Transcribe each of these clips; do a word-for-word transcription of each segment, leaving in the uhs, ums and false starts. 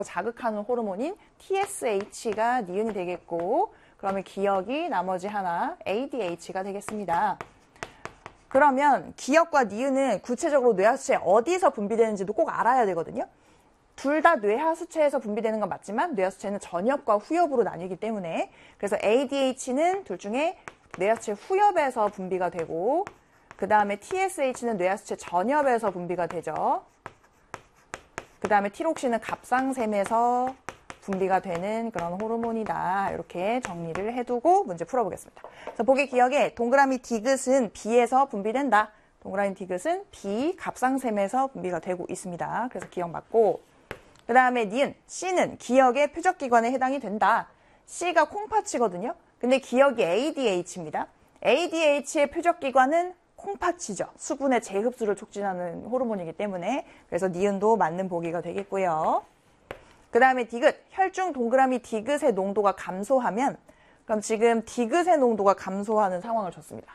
자극하는 호르몬인 티에스에이치가 니은이 되겠고, 그러면 기억이 나머지 하나 에이디에이치가 되겠습니다. 그러면 기억과 니은은 구체적으로 뇌하수체 어디서 분비되는지도 꼭 알아야 되거든요. 둘 다 뇌하수체에서 분비되는 건 맞지만 뇌하수체는 전엽과 후엽으로 나뉘기 때문에, 그래서 에이디에이치는 둘 중에 뇌하수체 후엽에서 분비가 되고, 그 다음에 티에스에이치는 뇌하수체 전엽에서 분비가 되죠. 그 다음에 티록신은 갑상샘에서 분비가 되는 그런 호르몬이다. 이렇게 정리를 해두고 문제 풀어보겠습니다. 그래서 보기 기억에 동그라미 디귿은 B에서 분비된다. 동그라미 디귿은 B, 갑상샘에서 분비가 되고 있습니다. 그래서 기억 맞고, 그 다음에 니은, C는 기억의 표적기관에 해당이 된다. C가 콩팥이거든요. 근데 기억이 에이디에이치입니다. 에이디에이치의 표적기관은 콩팥이죠. 수분의 재흡수를 촉진하는 호르몬이기 때문에, 그래서 니은도 맞는 보기가 되겠고요. 그 다음에 디귿, 혈중 동그라미 디귿의 농도가 감소하면, 그럼 지금 디귿의 농도가 감소하는 상황을 줬습니다.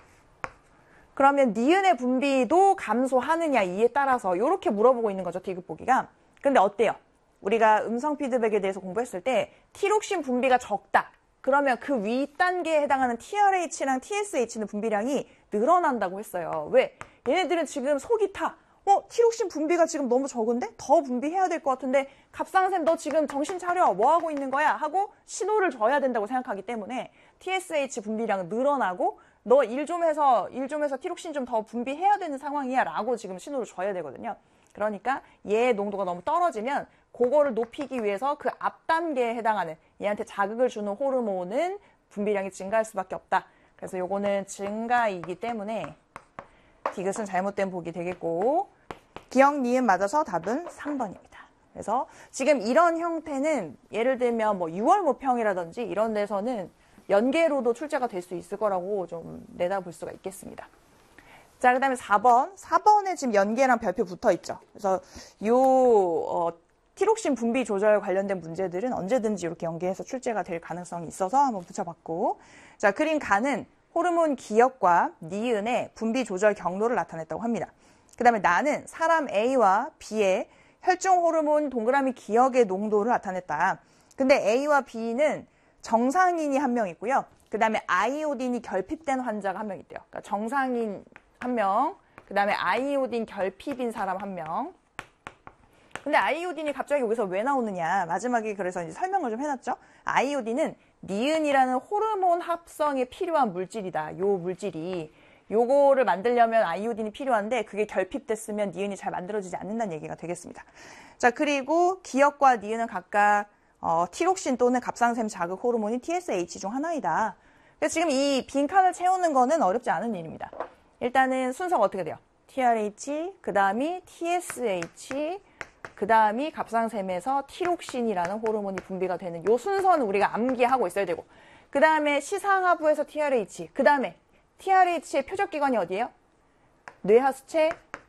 그러면 니은의 분비도 감소하느냐 이에 따라서 이렇게 물어보고 있는 거죠, 디귿 보기가. 근데 어때요? 우리가 음성 피드백에 대해서 공부했을 때 티록신 분비가 적다. 그러면 그 위 단계에 해당하는 티알에이치랑 티에스에이치는 분비량이 늘어난다고 했어요. 왜? 얘네들은 지금 속이 타. 어? 티록신 분비가 지금 너무 적은데? 더 분비해야 될 것 같은데 갑상샘 너 지금 정신 차려. 뭐 하고 있는 거야? 하고 신호를 줘야 된다고 생각하기 때문에 티에스에이치 분비량은 늘어나고 너 일 좀 해서 일 좀 해서 티록신 좀 더 분비해야 되는 상황이야 라고 지금 신호를 줘야 되거든요. 그러니까 얘의 농도가 너무 떨어지면 그거를 높이기 위해서 그 앞 단계에 해당하는 얘한테 자극을 주는 호르몬은 분비량이 증가할 수밖에 없다. 그래서 요거는 증가이기 때문에 디귿은 잘못된 보기 되겠고, 기억 니은 맞아서 답은 삼 번입니다. 그래서 지금 이런 형태는 예를 들면 뭐 유월 모평이라든지 이런 데서는 연계로도 출제가 될 수 있을 거라고 좀 내다볼 수가 있겠습니다. 자, 그 다음에 사 번. 사 번에 지금 연계랑 별표 붙어 있죠. 그래서 요, 어, 티록신 분비 조절 관련된 문제들은 언제든지 이렇게 연계해서 출제가 될 가능성이 있어서 한번 붙여봤고. 자, 그림 가는 호르몬 기억과 니은의 분비 조절 경로를 나타냈다고 합니다. 그 다음에 나는 사람 A와 B의 혈중 호르몬 동그라미 기억의 농도를 나타냈다. 근데 A와 B는 정상인이 한 명 있고요. 그 다음에 아이오딘이 결핍된 환자가 한 명 있대요. 그러니까 정상인 한 명, 그 다음에 아이오딘 결핍인 사람 한 명. 근데 아이오딘이 갑자기 여기서 왜 나오느냐. 마지막에 그래서 이제 설명을 좀 해놨죠. 아이오딘은 니은이라는 호르몬 합성에 필요한 물질이다. 요 물질이. 요거를 만들려면 아이오딘이 필요한데 그게 결핍됐으면 니은이 잘 만들어지지 않는다는 얘기가 되겠습니다. 자, 그리고 기억과 니은은 각각 어, 티록신 또는 갑상샘 자극 호르몬인 티에스에이치 중 하나이다. 그래서 지금 이 빈칸을 채우는 거는 어렵지 않은 일입니다. 일단은 순서가 어떻게 돼요? 티알에이치, 그 다음이 티에스에이치, 그 다음이 갑상샘에서 티록신이라는 호르몬이 분비가 되는 요 순서는 우리가 암기하고 있어야 되고, 그 다음에 시상하부에서 티알에이치, 그 다음에 티알에이치의 표적기관이 어디예요? 뇌하수체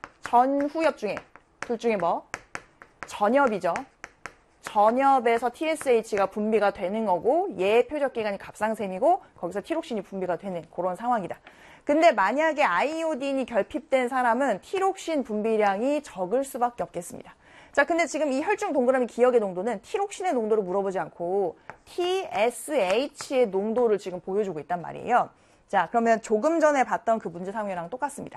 전후엽 중에 둘 중에 뭐? 전엽이죠. 전엽에서 티에스에이치가 분비가 되는 거고 얘의 표적기관이 갑상샘이고 거기서 티록신이 분비가 되는 그런 상황이다. 근데 만약에 아이오딘이 결핍된 사람은 티록신 분비량이 적을 수밖에 없겠습니다. 자, 근데 지금 이 혈중 동그라미 기억의 농도는 티록신의 농도를 물어보지 않고 티에스에이치의 농도를 지금 보여주고 있단 말이에요. 자, 그러면 조금 전에 봤던 그 문제 상황이랑 똑같습니다.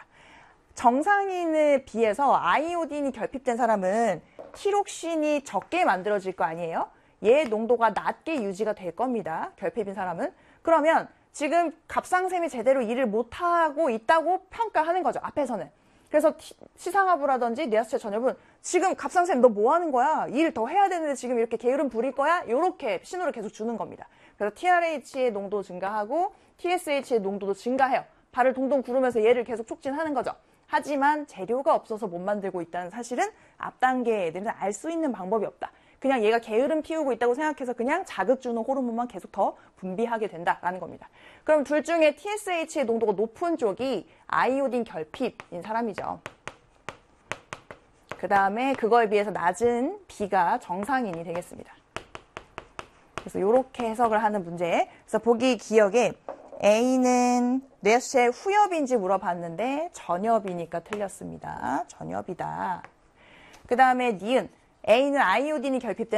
정상인에 비해서 아이오딘이 결핍된 사람은 티록신이 적게 만들어질 거 아니에요? 얘의 농도가 낮게 유지가 될 겁니다. 결핍인 사람은. 그러면 지금 갑상샘이 제대로 일을 못하고 있다고 평가하는 거죠. 앞에서는. 그래서 시상하부라든지 뇌하수체 전엽은 지금 갑상샘 너 뭐 하는 거야? 일 더 해야 되는데 지금 이렇게 게으름 부릴 거야? 이렇게 신호를 계속 주는 겁니다. 그래서 티알에이치의 농도 증가하고 티에스에이치의 농도도 증가해요. 발을 동동 구르면서 얘를 계속 촉진하는 거죠. 하지만 재료가 없어서 못 만들고 있다는 사실은 앞 단계의 애들은 알 수 있는 방법이 없다. 그냥 얘가 게으름 피우고 있다고 생각해서 그냥 자극 주는 호르몬만 계속 더 분비하게 된다라는 겁니다. 그럼 둘 중에 티에스에이치의 농도가 높은 쪽이 아이오딘 결핍인 사람이죠. 그 다음에 그거에 비해서 낮은 B가 정상인이 되겠습니다. 그래서 이렇게 해석을 하는 문제. 그래서 보기 기억에 A는 뇌하수체 후엽인지 물어봤는데 전엽이니까 틀렸습니다. 전엽이다. 그 다음에 니은 A는 아이오딘이 결핍된